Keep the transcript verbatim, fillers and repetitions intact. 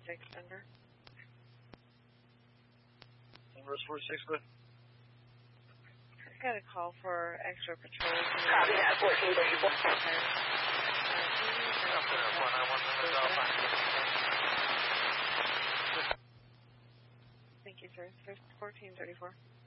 forty-six, Denver. Denver forty-six, good. I got a call for extra patrols. Copy that, fourteen thirty-four. Thank you, sir. fourteen thirty-four.